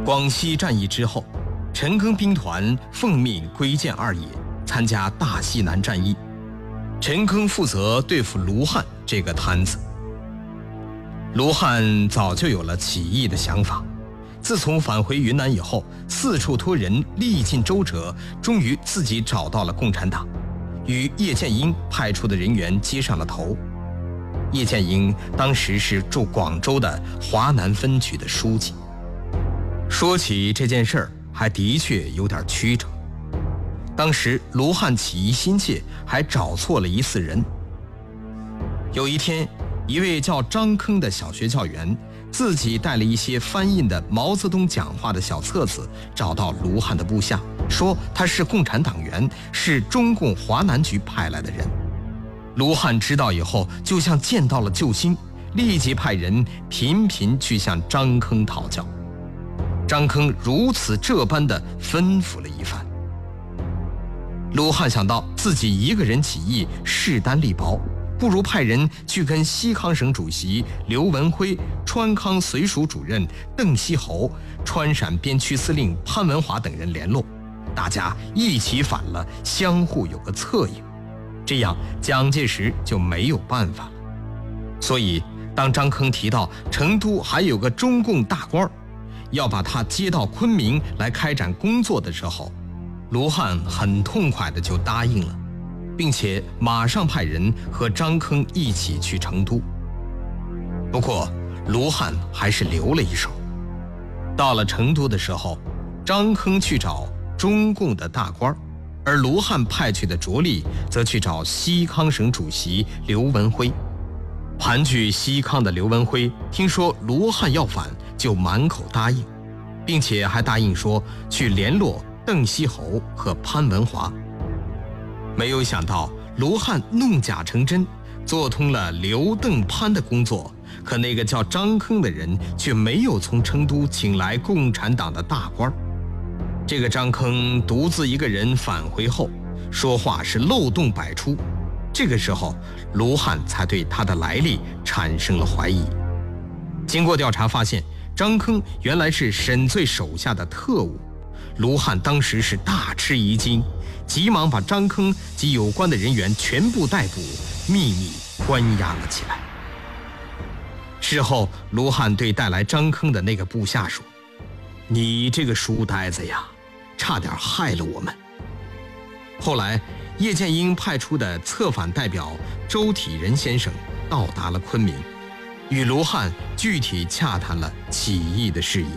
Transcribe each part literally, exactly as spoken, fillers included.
广西战役之后，陈赓兵团奉命归建二野，参加大西南战役。陈赓负责对付卢汉这个摊子。卢汉早就有了起义的想法，自从返回云南以后，四处托人，历尽周折，终于自己找到了共产党，与叶剑英派出的人员接上了头。叶剑英当时是驻广州的华南分局的书记。说起这件事儿，还的确有点曲折。当时卢汉起义心切，还找错了一次人。有一天，一位叫张坑的小学教员自己带了一些翻印的毛泽东讲话的小册子，找到卢汉的部下，说他是共产党员，是中共华南局派来的人。卢汉知道以后，就像见到了救星，立即派人频频去向张坑讨教。张坑如此这般地吩咐了一番。卢汉想到自己一个人起义势单力薄，不如派人去跟西康省主席刘文辉、川康绥署主任邓锡侯、川陕边区司令潘文华等人联络，大家一起反了，相互有个策应，这样蒋介石就没有办法了。所以当张坑提到成都还有个中共大官，要把他接到昆明来开展工作的时候，卢汉很痛快的就答应了，并且马上派人和张坑一起去成都。不过卢汉还是留了一手。到了成都的时候，张坑去找中共的大官，而卢汉派去的着力则去找西康省主席刘文辉。盘踞西康的刘文辉听说卢汉要反，就满口答应，并且还答应说去联络邓锡侯和潘文华。没有想到卢汉弄假成真，做通了刘邓潘的工作，可那个叫张坑的人却没有从成都请来共产党的大官。这个张坑独自一个人返回后，说话是漏洞百出。这个时候卢汉才对他的来历产生了怀疑。经过调查发现，张坑原来是沈醉手下的特务。卢汉当时是大吃一惊，急忙把张坑及有关的人员全部逮捕，秘密关押了起来。事后卢汉对带来张坑的那个部下说：“你这个书呆子呀，差点害了我们。”后来叶剑英派出的策反代表周体仁先生到达了昆明，与卢汉具体洽谈了起义的事宜。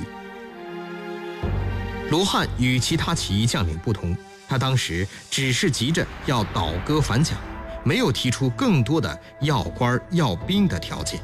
卢汉与其他起义将领不同，他当时只是急着要倒戈反蒋，没有提出更多的要官要兵的条件。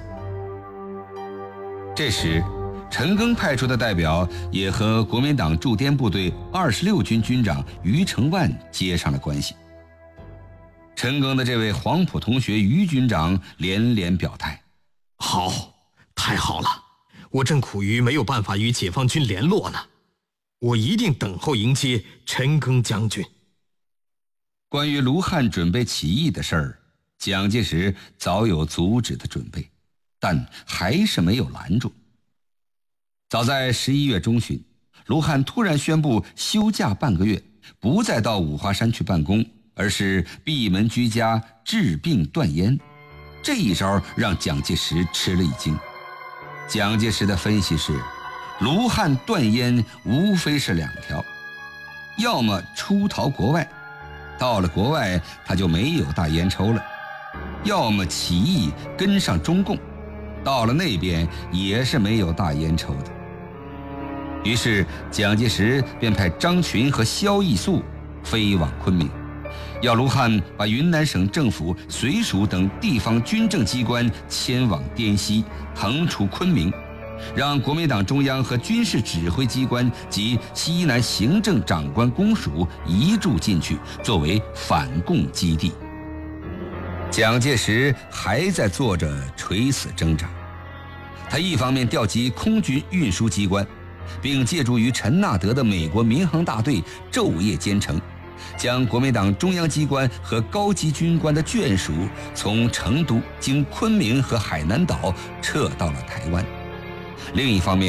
这时陈赓派出的代表也和国民党驻滇部队二十六军军长于承万接上了关系。陈赓的这位黄埔同学于军长连连表态：“ 好，太好了，我正苦于没有办法与解放军联络呢，我一定等候迎接陈赓将军。” 关于卢汉准备起义的事儿，蒋介石早有阻止的准备，但还是没有拦住。早在十一月中旬，卢汉突然宣布休假半个月，不再到五华山去办公，而是闭门居家治病断烟。这一招让蒋介石吃了一惊。蒋介石的分析是，卢汉断烟无非是两条：要么出逃国外，到了国外他就没有大烟抽了；要么起义跟上中共，到了那边也是没有大烟抽的。于是蒋介石便派张群和萧翼素飞往昆明，要卢汉把云南省政府、绥署等地方军政机关迁往滇西，腾出昆明，让国民党中央和军事指挥机关及西南行政长官公署移驻进去，作为反共基地。蒋介石还在做着垂死挣扎，他一方面调集空军运输机关，并借助于陈纳德的美国民航大队昼夜兼程，将国民党中央机关和高级军官的眷属从成都经昆明和海南岛撤到了台湾。另一方面，